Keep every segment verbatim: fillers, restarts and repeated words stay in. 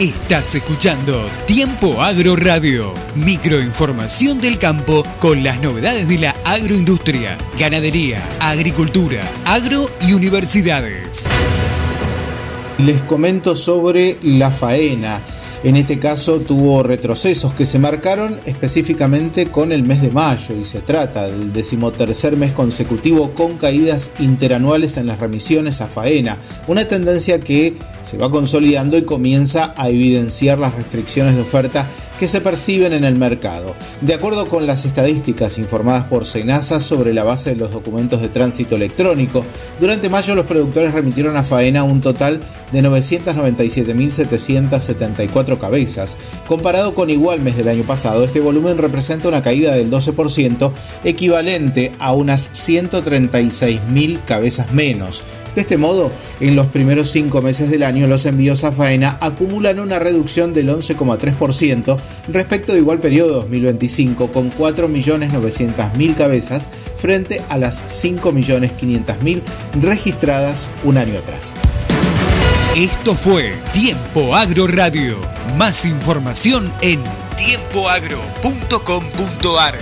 Estás escuchando Tiempo Agro Radio, microinformación del campo con las novedades de la agroindustria, ganadería, agricultura, agro y universidades. Les comento sobre la faena. En este caso tuvo retrocesos que se marcaron específicamente con el mes de mayo y se trata del decimotercer mes consecutivo con caídas interanuales en las remisiones a faena, una tendencia que se va consolidando y comienza a evidenciar las restricciones de oferta que se perciben en el mercado. De acuerdo con las estadísticas informadas por SENASA sobre la base de los documentos de tránsito electrónico, durante mayo los productores remitieron a faena un total de novecientas noventa y siete mil setecientas setenta y cuatro cabezas. Comparado con igual mes del año pasado, este volumen representa una caída del doce por ciento, equivalente a unas ciento treinta y seis mil cabezas menos. De este modo, en los primeros cinco meses del año, los envíos a faena acumulan una reducción del once coma tres por ciento respecto de igual periodo dos mil veinticinco, con cuatro millones novecientas mil cabezas frente a las cinco millones quinientas mil registradas un año atrás. Esto fue Tiempo Agro Radio. Más información en tiempo agro punto com punto a r.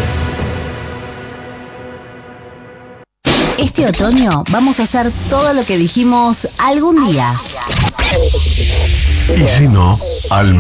Este otoño vamos a hacer todo lo que dijimos algún día. Y si no, al